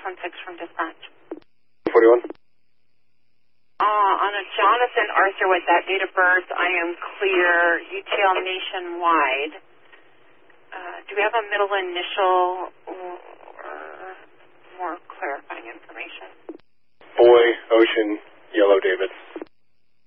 616 from dispatch. 41. On a Jonathan Arthur with that date of birth, I am clear. UTL nationwide. Do we have a middle initial or more clarifying information? Boy, Ocean,